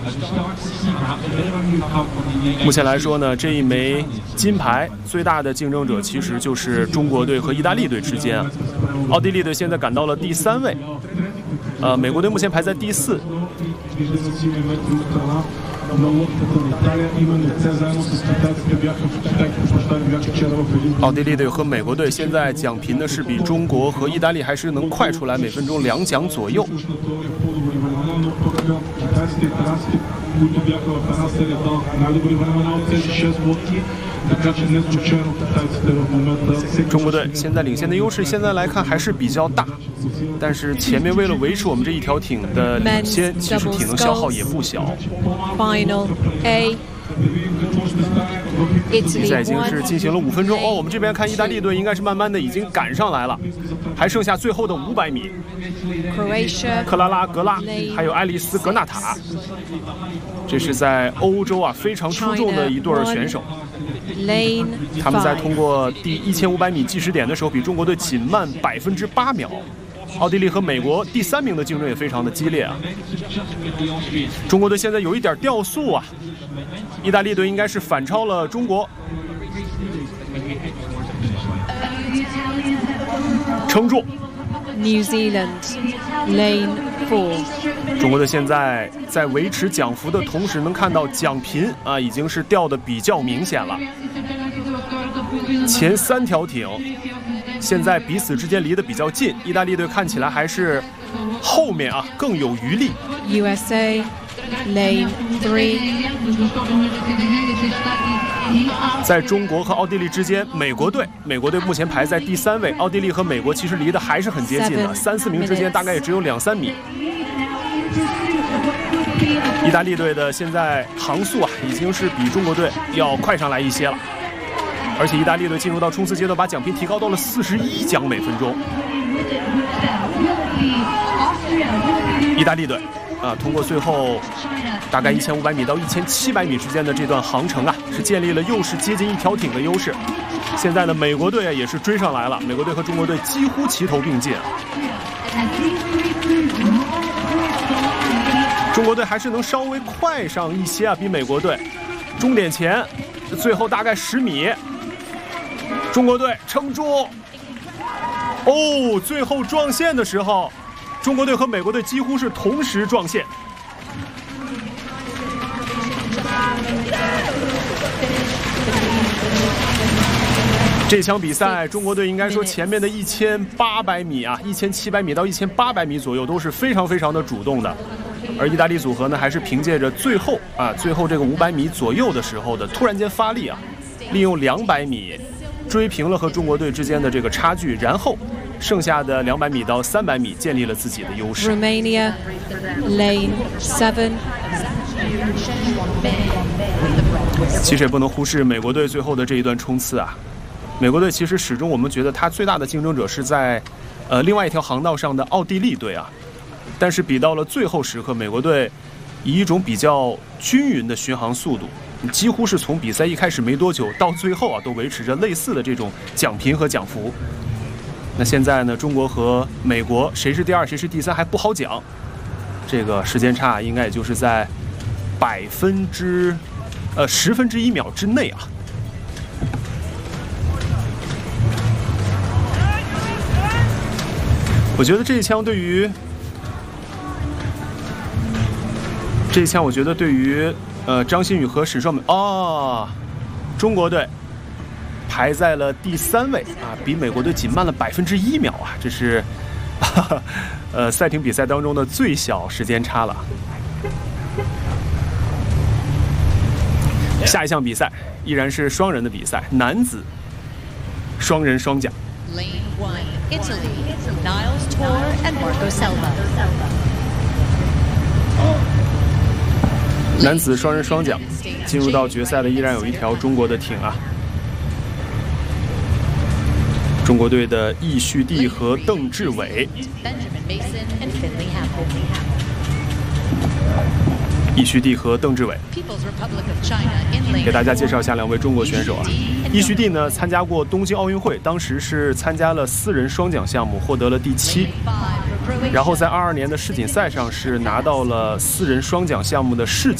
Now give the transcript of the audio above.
目前来说呢，这一枚金牌最大的竞争者其实就是中国队和意大利队之间啊。奥地利队现在赶到了第3位，美国队目前排在第4。奥地利队和美国队现在奖评的是比中国和意大利还是能快出来，每分钟2奖左右。中国队现在领先的优势，现在来看还是比较大，但是前面为了维持我们这一条艇的领先，其实体能消耗也不小。 Final A。 比赛已经是进行了5分钟哦，我们这边看意大利队应该是慢慢的已经赶上来了，还剩下最后的500米。克拉拉格拉还有爱丽丝格纳塔，这是在欧洲啊非常出众的一对选手。他们在通过第1500米计时点的时候，比中国队仅慢8秒。奥地利和美国第3名的竞争也非常的激烈啊。中国队现在有一点掉速啊，意大利队应该是反超了中国。撑住 New Zealand Lane 4。 中国队现在在维持奖幅的同时，能看到奖频啊已经是掉的比较明显了。前3条艇现在彼此之间离得比较近，意大利队看起来还是后面啊更有余力。 USA Lane 3。 在中国和奥地利之间，美国队目前排在第3位，奥地利和美国其实离得还是很接近的，3、4名之间大概也只有2、3米。意大利队的现在航速啊已经是比中国队要快上来一些了。而且意大利队进入到冲刺阶段，把奖评提高到了41奖每分钟。意大利队通过最后大概1500米到1700米之间的这段航程啊，是建立了又是接近一条艇的优势。现在的美国队也是追上来了，美国队和中国队几乎齐头并进啊。中国队还是能稍微快上一些啊，比美国队。终点前最后大概10米。中国队撑住！哦，最后撞线的时候，中国队和美国队几乎是同时撞线。这场比赛，中国队应该说前面的1800米啊，1700米到1800米左右都是非常的主动的，而意大利组合呢，还是凭借着最后这个500米左右的时候的突然间发力啊，利用200米。追平了和中国队之间的这个差距，然后剩下的200米到300米建立了自己的优势。 Romania Lane 7。 其实也不能忽视美国队最后的这一段冲刺啊。美国队其实始终我们觉得他最大的竞争者是在另外一条航道上的奥地利队啊，但是比到了最后时刻，美国队以一种比较均匀的巡航速度。几乎是从比赛一开始没多久到最后啊，都维持着类似的这种奖评和奖幅。那现在呢，中国和美国谁是第2谁是第3还不好讲，这个时间差应该也就是在10分之1秒之内啊。我觉得这一枪对于张馨予和史胜美中国队排在了第3位啊，比美国队仅慢了1%秒啊，这是赛艇比赛当中的最小时间差了。下一项比赛依然是双人的比赛，男子双人双桨。 Lane 1, Italy, Niles Tor and Marco Selva. 男子双人双桨进入到决赛的依然有一条中国的艇啊，中国队的易旭帝和邓志伟。易旭帝和邓志伟，给大家介绍一下2位中国选手啊。易旭帝呢参加过东京奥运会，当时是参加了4人双桨项目，获得了第7。然后在22年的世锦赛上是拿到了4人双桨项目的世锦。